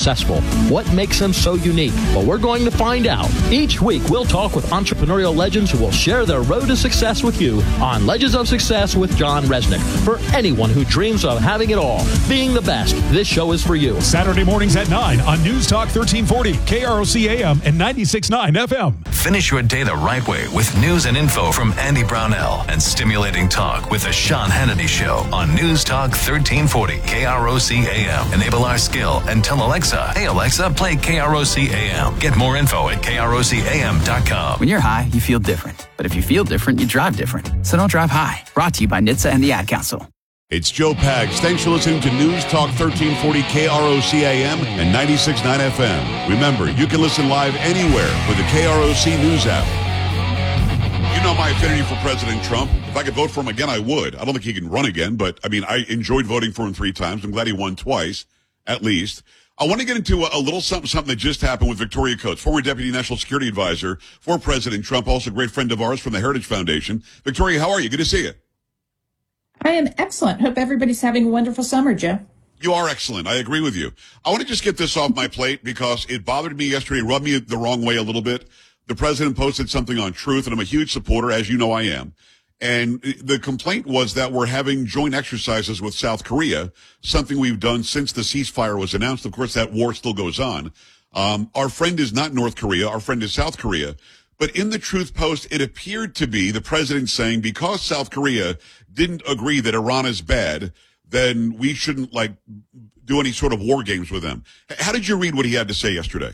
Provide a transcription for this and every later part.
successful? What makes them so unique? Well, we're going to find out. Each week, we'll talk with entrepreneurial legends who will share their road to success with you on Legends of Success with John Resnick. For anyone who dreams of having it all, being the best, this show is for you. Saturday mornings at 9 on News Talk 1340, KROC AM and 96.9 FM. Finish your day the right way with news and info from Andy Brownell and stimulating talk with the Sean Hannity Show on News Talk 1340, KROC AM. Enable our skill and tell Alexa, "Hey Alexa, play KROC AM." Get more info at krocam.com. When you're high, you feel different. But if you feel different, you drive different. So don't drive high. Brought to you by NHTSA and the Ad Council. It's Joe Pags. Thanks for listening to News Talk 1340 KROC AM and 96.9 FM. Remember, you can listen live anywhere with the KROC News app. You know my affinity for President Trump. If I could vote for him again, I would. I don't think he can run again, but I mean, I enjoyed voting for him 3 times. I'm glad he won twice, at least. I want to get into a little something that just happened with Victoria Coates, former Deputy National Security Advisor for President Trump, also a great friend of ours from the Heritage Foundation. Victoria, how are you? Good to see you. I am excellent. Hope everybody's having a wonderful summer, Joe. You are excellent. I agree with you. I want to just get this off my plate because it bothered me yesterday, rubbed me the wrong way a little bit. The president posted something on Truth, and I'm a huge supporter, as you know I am. And the complaint was that we're having joint exercises with South Korea, something we've done since the ceasefire was announced. Of course, that war still goes on. Our friend is not North Korea. Our friend is South Korea. But in the Truth post, it appeared to be the president saying because South Korea didn't agree that Iran is bad, then we shouldn't do any sort of war games with them. How did you read what he had to say yesterday?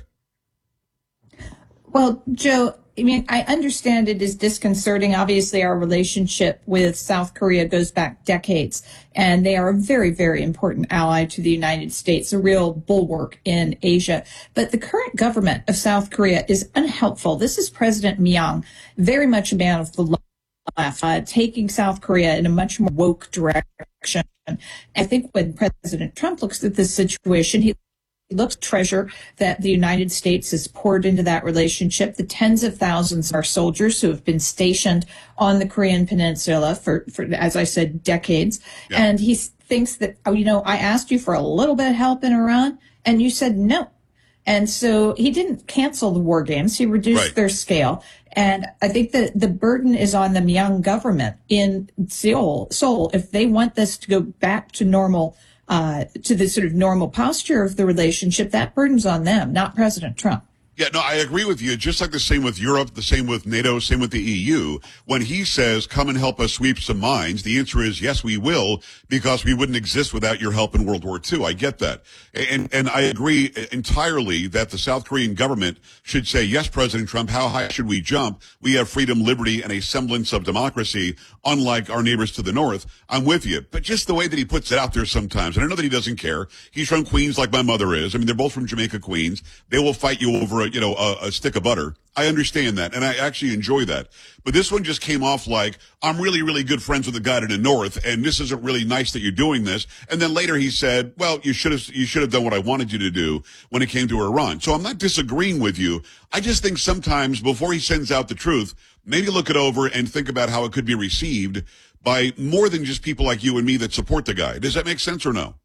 Well, Joe, I mean, I understand it is disconcerting. Obviously, our relationship with South Korea goes back decades, and they are a very, very important ally to the United States, a real bulwark in Asia. But the current government of South Korea is unhelpful. This is President Myung, very much a man of the left, taking South Korea in a much more woke direction. I think when President Trump looks at this situation, he looks at the treasure that the United States has poured into that relationship, the tens of thousands of our soldiers who have been stationed on the Korean Peninsula for as I said, decades. Yeah. And he thinks that, I asked you for a little bit of help in Iran, and you said no. And so he didn't cancel the war games. He reduced their scale. And I think that the burden is on the Myung government in Seoul. If they want this to go back to normal, to the sort of normal posture of the relationship, that burden's on them, not President Trump. Yeah, no, I agree with you. Just like the same with Europe, the same with NATO, same with the EU. When he says, come and help us sweep some mines, the answer is yes, we will, because we wouldn't exist without your help in World War II. I get that. And I agree entirely that the South Korean government should say, yes, President Trump, how high should we jump? We have freedom, liberty, and a semblance of democracy, unlike our neighbors to the north. I'm with you. But just the way that he puts it out there sometimes, and I know that he doesn't care. He's from Queens like my mother is. I mean, they're both from Jamaica, Queens. They will fight you over a stick of butter. I understand that, and I actually enjoy that. But this one just came off like, I'm really, really good friends with the guy to the north, and this isn't really nice that you're doing this. And then later he said, well, you should have done what I wanted you to do when it came to Iran. So I'm not disagreeing with you. I just think sometimes before he sends out the truth, maybe look it over and think about how it could be received by more than just people like you and me that support the guy. Does that make sense or no?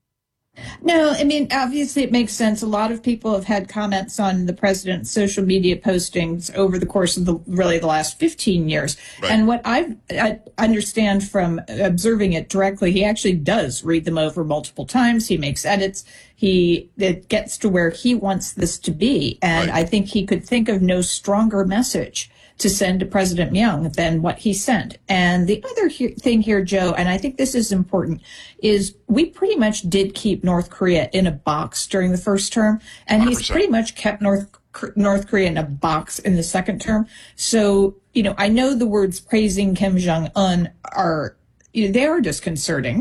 No, I mean, obviously it makes sense. A lot of people have had comments on the president's social media postings over the course of the last 15 years. Right. And what I understand from observing it directly, he actually does read them over multiple times. He makes edits. It gets to where he wants this to be. And I think he could think of no stronger message to send to President Myung than what he sent. And the other thing here, Joe, and I think this is important, is we pretty much did keep North Korea in a box during the first term, and 100%. He's pretty much kept North Korea in a box in the second term. So, I know the words praising Kim Jong-un they are disconcerting.